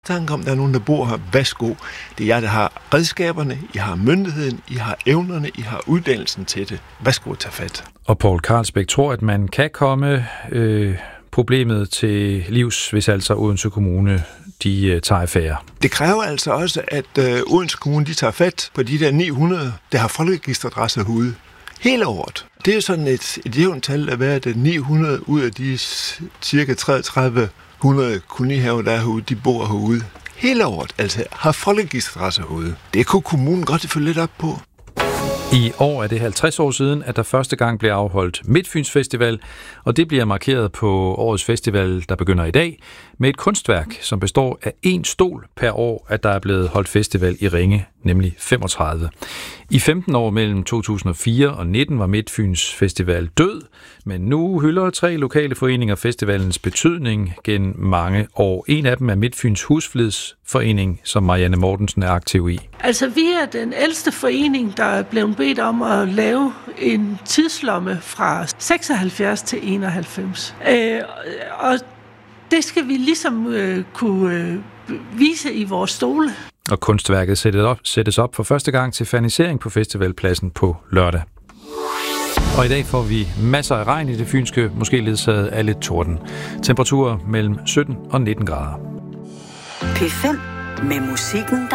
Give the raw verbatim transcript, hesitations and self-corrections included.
Tanken om, der er nogen, der bor her. Værsgo. Det er jer, der har redskaberne, I har myndigheden, I har evnerne, I har uddannelsen til det. Værsgo at tage fat. Og Poul Carlsbæk tror, at man kan komme øh, problemet til livs, hvis altså Odense Kommune de øh, tager affære. Det kræver altså også, at øh, Odense Kommune de tager fat på de der ni hundrede, der har folkeregisteradresser herude. Hele året. Det er sådan et, et jævnt tal at være, at ni hundrede ud af de cirka treogtredive hundrede kolonihaver, der er herude, de bor herude. Hele året, altså har folkeregisteradresser herude. Det kunne kommunen godt følge lidt op på. I år er det halvtreds år siden, at der første gang blev afholdt Midtfyns Festival, og det bliver markeret på årets festival, der begynder i dag, med et kunstværk, som består af én stol per år, at der er blevet holdt festival i Ringe, nemlig femogtredive. I femten år mellem to tusind og fire og nitten var Midtfyns Festival død, men nu hylder tre lokale foreninger festivalens betydning gennem mange år. En af dem er Midtfyns Husflidsforening, som Marianne Mortensen er aktiv i. Altså, vi er den ældste forening, der er blevet bedt om at lave en tidslomme fra seksoghalvfjerds til enoghalvfems. Øh, og det skal vi ligesom øh, kunne øh, vise i vores stole. Og kunstværket sættes op, sættes op for første gang til fernisering på festivalpladsen på lørdag. Og i dag får vi masser af regn i det fynske, måske ledsaget af lidt torden. Temperaturer mellem sytten og nitten grader. P fem med musikken